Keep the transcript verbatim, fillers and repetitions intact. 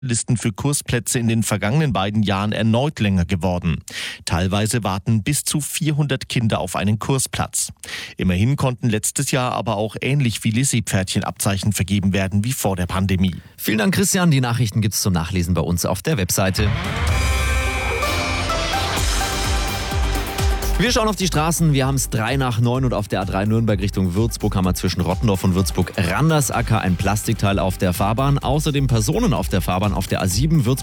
Listen für Kursplätze in den vergangenen beiden Jahren erneut länger geworden. Teilweise warten bis zu vierhundert Kinder auf einen Kursplatz. Immerhin konnten letztes Jahr aber auch ähnlich viele Seepferdchenabzeichen vergeben werden wie vor der Pandemie. Vielen Dank, Christian. Die Nachrichten gibt's zum Nachlesen bei uns auf der Webseite. Wir schauen auf die Straßen. Wir haben es drei nach neun und auf der A drei Nürnberg Richtung Würzburg haben wir zwischen Rottendorf und Würzburg-Randersacker ein Plastikteil auf der Fahrbahn. Außerdem Personen auf der Fahrbahn auf der A sieben Würzburg